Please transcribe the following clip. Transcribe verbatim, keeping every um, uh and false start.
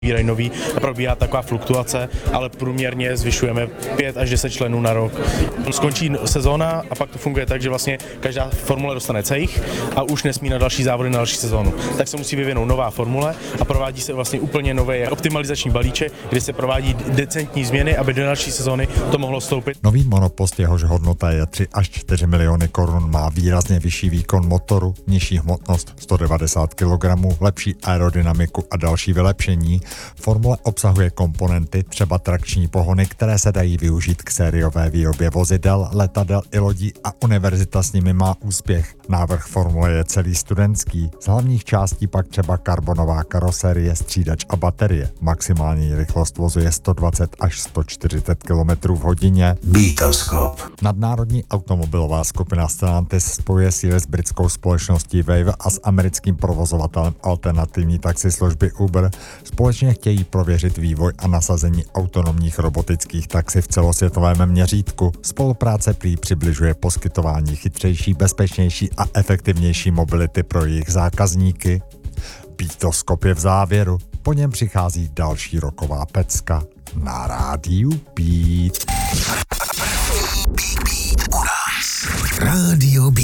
Výrají nový a probíhá taková fluktuace, ale průměrně zvyšujeme pět až deset členů na rok. Skončí sezóna a pak to funguje tak, že vlastně každá formule dostane cejch a už nesmí na další závody na další sezónu. Tak se musí vyvinout nová formule a provádí se vlastně úplně nový optimalizační balíček, kdy se provádí decentní změny, aby do další sezóny to mohlo stoupit. Nový monopost, jehož hodnota je tři až čtyři miliony korun, má výrazně vyšší výkon motoru, nižší hmotnost sto devadesát kilogramů, lepší aerodynamiku a další vylepšení. Formule obsahuje komponenty, třeba trakční pohony, které se dají využít k sériové výrobě vozidel, letadel i lodí a univerzita s nimi má úspěch. Návrh formule je celý studentský, z hlavních částí pak třeba karbonová karoserie, střídač a baterie. Maximální rychlost vozu je sto dvacet až sto čtyřicet kilometrů v hodině. Beatlescope. Nadnárodní automobilová skupina Stellantis spojuje síly s britskou společností Wave a s americkým provozovatelem alternativní taxislužby Uber. Společně chtějí prověřit vývoj a nasazení autonomních robotických taxi v celosvětovém měřítku. Spolupráce prý přibližuje poskytování chytřejší, bezpečnější a efektivnější mobility pro jejich zákazníky. Beatlescope je v závěru, po něm přichází další roková pecka na rádiu Beat. Beat, beat u nás. Rádio Beat.